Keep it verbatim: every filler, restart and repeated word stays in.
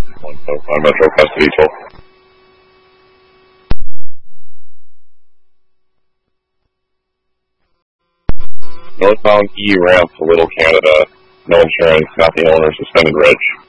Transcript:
one oh five Metro custody toll. Northbound E ramp to Little Canada. No insurance, not the owner, suspended reg.